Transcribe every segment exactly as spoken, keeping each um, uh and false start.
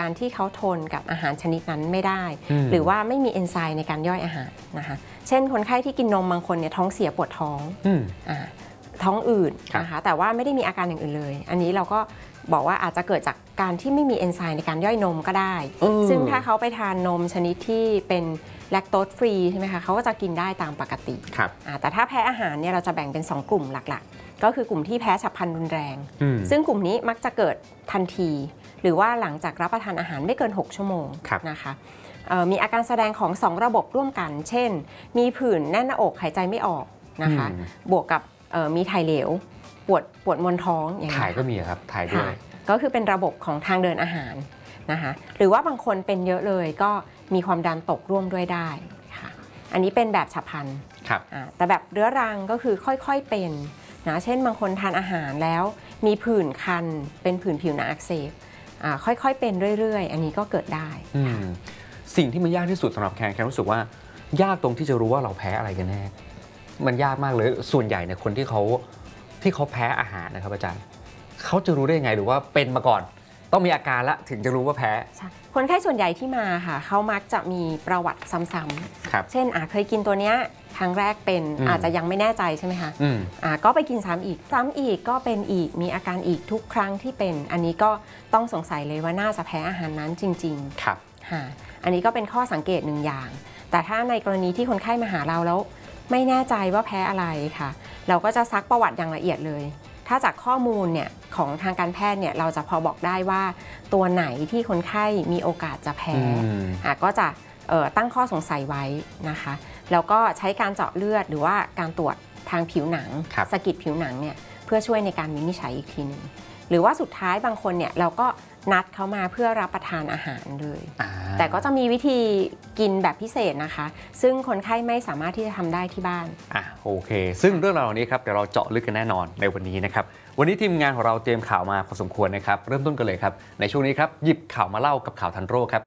การที่เขาทนกับอาหารชนิดนั้นไม่ได้หรือว่าไม่มีเอนไซม์ในการย่อยอาหารนะคะเช่นคนไข้ที่กินนมบางคนเนี่ยท้องเสียปวดท้องอ่าท้องอืดนะคะแต่ว่าไม่ได้มีอาการอย่างอื่นเลยอันนี้เราก็บอกว่าอาจจะเกิดจากการที่ไม่มีเอนไซม์ในการย่อยนมก็ได้ซึ่งถ้าเขาไปทานนมชนิดที่เป็นแลคโตสฟรีใช่ไหมคะเขาก็จะกินได้ตามปกติแต่ถ้าแพ้อาหารเนี่ยเราจะแบ่งเป็นสองกลุ่มหลักๆก็คือกลุ่มที่แพ้ฉับพลันรุนแรงซึ่งกลุ่มนี้มักจะเกิดทันทีหรือว่าหลังจากรับประทานอาหารไม่เกินหกชั่วโมงนะคะมีอาการแสดงของสองระบบร่วมกันเช่นมีผื่นแน่นหน้าอกหายใจไม่ออกนะคะบวกกับมีถ่ายเหลวปวดปวดมวนท้องอย่างนี้ถ่ายก็มีครับถ่ายด้วยก็คือเป็นระบบของทางเดินอาหารนะคะหรือว่าบางคนเป็นเยอะเลยก็มีความดันตกร่วมด้วยได้ค่ะอันนี้เป็นแบบฉับพลันแต่แบบเรื้อรังก็คือค่อยๆเป็นนะเช่นบางคนทานอาหารแล้วมีผื่นคันเป็นผื่นผิวหนังอักเสบค่อยๆเป็นเรื่อยๆอันนี้ก็เกิดได้สิ่งที่มันยากที่สุดสำหรับแคนแคนรู้สึกว่ายากตรงที่จะรู้ว่าเราแพ้อะไรกันแน่มันยากมากเลยส่วนใหญ่เนี่ยคนที่เขาที่เขาแพ้อาหารนะครับอาจารย์เขาจะรู้ได้ยังไงหรือว่าเป็นมาก่อนต้องมีอาการละถึงจะรู้ว่าแพ้คนไข้ส่วนใหญ่ที่มาค่ะเขามักจะมีประวัติซ้ำๆเช่นเคยกินตัวเนี้ยครั้งแรกเป็นอาจจะยังไม่แน่ใจใช่ไหมคะก็ไปกินซ้ำอีกซ้ำอีกก็เป็นอีกมีอาการอีกทุกครั้งที่เป็นอันนี้ก็ต้องสงสัยเลยว่าน่าจะแพ้อาหารนั้นจริงๆครับอันนี้ก็เป็นข้อสังเกตหนึ่งอย่างแต่ถ้าในกรณีที่คนไข้มาหาเราแล้วไม่แน่ใจว่าแพ้อะไรค่ะเราก็จะซักประวัติอย่างละเอียดเลยถ้าจากข้อมูลเนี่ยของทางการแพทย์เนี่ยเราจะพอบอกได้ว่าตัวไหนที่คนไข้มีโอกาสจะแพ้ก็จะตั้งข้อสงสัยไว้นะคะแล้วก็ใช้การเจาะเลือดหรือว่าการตรวจทางผิวหนังสะกิดผิวหนังเนี่ยเพื่อช่วยในการวินิจฉัยอีกทีนึงหรือว่าสุดท้ายบางคนเนี่ยเราก็นัดเขามาเพื่อรับประทานอาหารเลยแต่ก็จะมีวิธีกินแบบพิเศษนะคะซึ่งคนไข้ไม่สามารถที่จะทำได้ที่บ้านอ่ะโอเคซึ่งเรื่องราวเหล่านี้ครับเดี๋ยวเราเจาะลึกกันแน่นอนในวันนี้นะครับวันนี้ทีมงานของเราเตรียมข่าวมาพอสมควรนะครับเริ่มต้นกันเลยครับในช่วงนี้ครับหยิบข่าวมาเล่ากับข่าวทันโรคครับ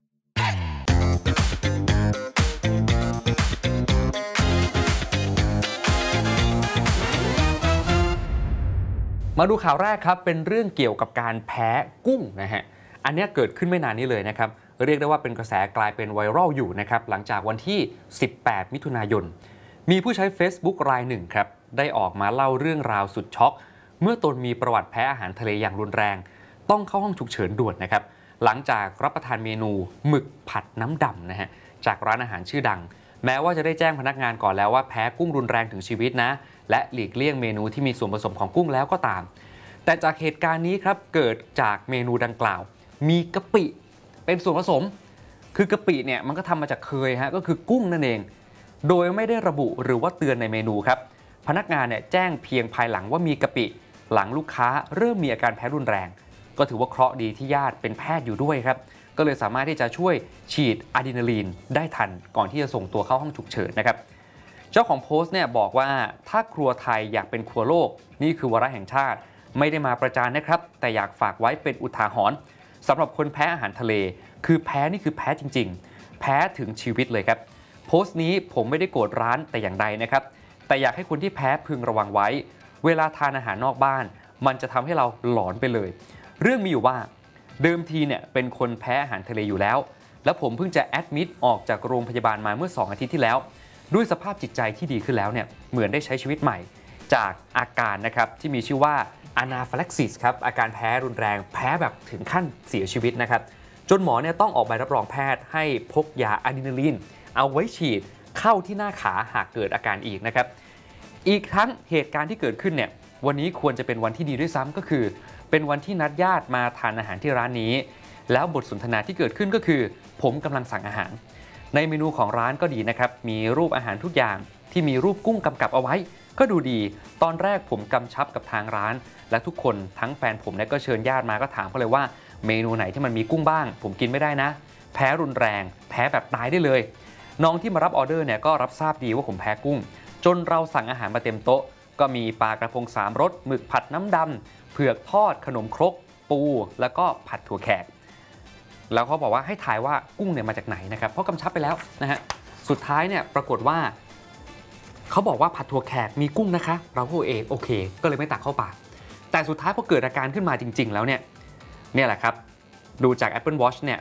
มาดูข่าวแรกครับเป็นเรื่องเกี่ยวกับการแพ้กุ้งนะฮะอันนี้เกิดขึ้นไม่นานนี้เลยนะครับเรียกได้ว่าเป็นกระแสกลายเป็นไวรัลอยู่นะครับหลังจากวันที่สิบแปดมิถุนายนมีผู้ใช้ Facebook รายหนึ่งครับได้ออกมาเล่าเรื่องราวสุดช็อกเมื่อตนมีประวัติแพ้อาหารทะเลอย่างรุนแรงต้องเข้าห้องฉุกเฉินด่วนนะครับหลังจากรับประทานเมนูหมึกผัดน้ำดำนะฮะจากร้านอาหารชื่อดังแม้ว่าจะได้แจ้งพนักงานก่อนแล้วว่าแพ้กุ้งรุนแรงถึงชีวิตนะและหลีกเลี่ยงเมนูที่มีส่วนผสมของกุ้งแล้วก็ตามแต่จากเหตุการณ์นี้ครับเกิดจากเมนูดังกล่าวมีกะปิเป็นส่วนผสมคือกะปิเนี่ยมันก็ทำมาจากเคยฮะก็คือกุ้งนั่นเองโดยไม่ได้ระบุหรือว่าเตือนในเมนูครับพนักงานเนี่ยแจ้งเพียงภายหลังว่ามีกะปิหลังลูกค้าเริ่มมีอาการแพ้รุนแรงก็ถือว่าเคราะห์ดีที่ญาติเป็นแพทย์อยู่ด้วยครับก็เลยสามารถที่จะช่วยฉีดอะดรีนาลีนได้ทันก่อนที่จะส่งตัวเข้าห้องฉุกเฉินนะครับเจ้าของโพสต์เนี่ยบอกว่าถ้าครัวไทยอยากเป็นครัวโลกนี่คือวาระแห่งชาติไม่ได้มาประจานนะครับแต่อยากฝากไว้เป็นอุทาหรณ์สำหรับคนแพ้อาหารทะเลคือแพ้นี่คือแพ้จริงๆแพ้ถึงชีวิตเลยครับโพสต์นี้ผมไม่ได้โกรธร้านแต่อย่างใดนะครับแต่อยากให้คนที่แพ้พึงระวังไว้เวลาทานอาหารนอกบ้านมันจะทำให้เราหลอนไปเลยเรื่องมีอยู่ว่าเดิมทีเนี่ยเป็นคนแพ้อาหารทะเลอยู่แล้วแล้วผมเพิ่งจะแอดมิดออกจากโรงพยาบาลมาเมื่อสองอาทิตย์ที่แล้วด้วยสภาพจิตใจที่ดีขึ้นแล้วเนี่ยเหมือนได้ใช้ชีวิตใหม่จากอาการนะครับที่มีชื่อว่าอะนาฟิลักซิสครับอาการแพ้รุนแรงแพ้แบบถึงขั้นเสียชีวิตนะครับจนหมอเนี่ยต้องออกใบรับรองแพทย์ให้พกยาอะดรีนาลีนเอาไว้ฉีดเข้าที่หน้าขาหากเกิดอาการอีกนะครับอีกทั้งเหตุการณ์ที่เกิดขึ้นเนี่ยวันนี้ควรจะเป็นวันที่ดีด้วยซ้ำก็คือเป็นวันที่นัดญาติมาทานอาหารที่ร้านนี้แล้วบทสนทนาที่เกิดขึ้นก็คือผมกำลังสั่งอาหารในเมนูของร้านก็ดีนะครับมีรูปอาหารทุกอย่างที่มีรูปกุ้งกำกับเอาไว้ก็ดูดีตอนแรกผมกำชับกับทางร้านและทุกคนทั้งแฟนผมเนี่ยก็เชิญญาติมาก็ถามเขาเลยว่าเมนูไหนที่มันมีกุ้งบ้างผมกินไม่ได้นะแพ้รุนแรงแพ้แบบตายได้เลยน้องที่มารับออเดอร์เนี่ยก็รับทราบดีว่าผมแพ้กุ้งจนเราสั่งอาหารมาเต็มโต๊ะก็มีปลากระพงสามรสหมึกผัดน้ำดำเผือกทอดขนมครกปูแล้วก็ผัดถั่วแขกแล้วเขาบอกว่าให้ทายว่ากุ้งเนี่ยมาจากไหนนะครับเพราะกำชับไปแล้วนะฮะสุดท้ายเนี่ยปรากฏว่าเขาบอกว่าผัดถั่วแขกมีกุ้งนะคะเราก็เอโอเคก็เลยไม่ตักเข้าปากแต่สุดท้ายพอเกิดอาการขึ้นมาจริงๆแล้วเนี่ยเนี่ยแหละครับดูจาก Apple Watch เนี่ย